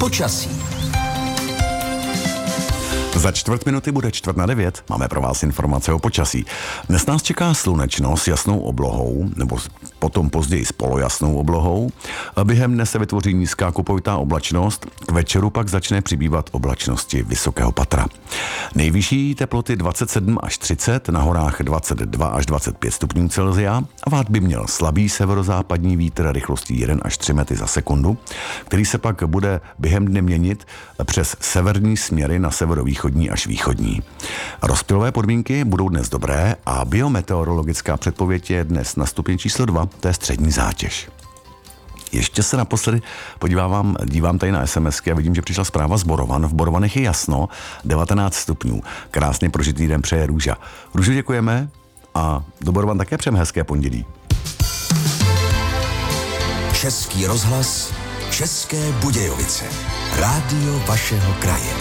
Počasí. Za 4 minuty bude 8:45. Máme pro vás informace o počasí. Dnes nás čeká slunečno s jasnou oblohou, nebo potom později s polojasnou oblohou. Během dne se vytvoří nízká kupovitá oblačnost, k večeru pak začne přibývat oblačnosti vysokého patra. Nejvyšší teploty 27 až 30, na horách 22 až 25 stupňů Celsia a vád by měl slabý severozápadní vítr rychlostí 1 až 3 metry za sekundu, který se pak bude během dne měnit přes severní směry na severovýchodní až východní. Rozptylové podmínky budou dnes dobré a biometeorologická předpověď je dnes na stupni číslo 2, to je střední zátěž. Ještě se naposledy dívám tady na SMSky a vidím, že přišla zpráva z Borovan. V Borovanech je jasno, 19 stupňů. Krásně prožitý den přeje Růža. Růžu děkujeme a do Borovan také přejeme hezké pondělí. Český rozhlas, České Budějovice. Rádio vašeho kraje.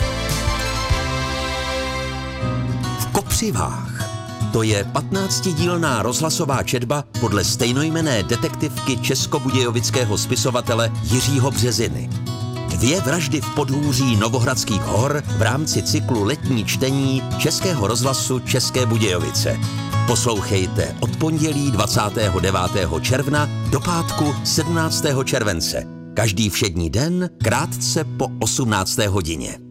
V Kopřivách. To je 15dílná rozhlasová četba podle stejnojmenné detektivky českobudějovického spisovatele Jiřího Březiny. 2 vraždy v podhůří Novohradských hor v rámci cyklu letní čtení Českého rozhlasu České Budějovice. Poslouchejte od pondělí 29. června do pátku 17. července. Každý všední den krátce po 18. hodině.